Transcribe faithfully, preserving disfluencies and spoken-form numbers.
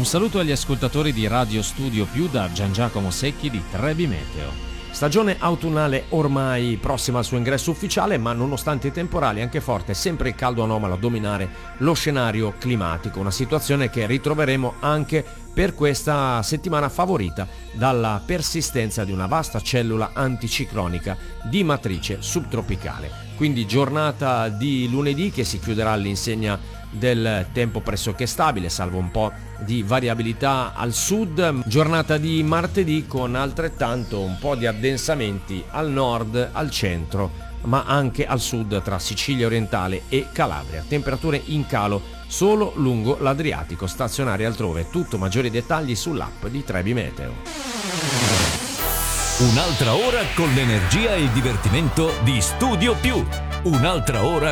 Un saluto agli ascoltatori di Radio Studio Più da Gian Giacomo Secchi di Trebi Meteo. Stagione autunnale ormai prossima al suo ingresso ufficiale, ma nonostante i temporali anche forte è sempre il caldo anomalo a dominare lo scenario climatico, una situazione che ritroveremo anche per questa settimana favorita dalla persistenza di una vasta cellula anticiclonica di matrice subtropicale. Quindi giornata di lunedì che si chiuderà all'insegna del tempo pressoché stabile, salvo un po' di variabilità al sud. Giornata di martedì con altrettanto un po' di addensamenti al nord, al centro, ma anche al sud tra Sicilia orientale e Calabria. Temperature in calo solo lungo l'Adriatico, stazionarie altrove. Tutto, maggiori dettagli sull'app di Trebi Meteo. Un'altra ora con l'energia e il divertimento di Studio Più. Un'altra ora